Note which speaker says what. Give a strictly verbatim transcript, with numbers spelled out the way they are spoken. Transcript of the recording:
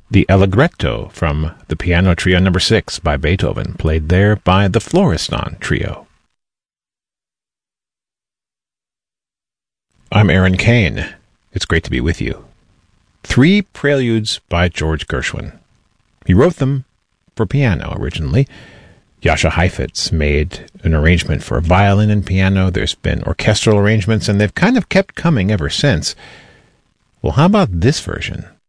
Speaker 1: the Allegretto from the Piano Trio number six by Beethoven, played there by the Florestan Trio. I'm Aaron Kane. It's great to be with you. Three Preludes by George Gershwin. He wrote them for piano originally. Jascha Heifetz made an arrangement for violin and piano. There's been orchestral arrangements, and they've kind of kept coming ever since. Well, how about this version?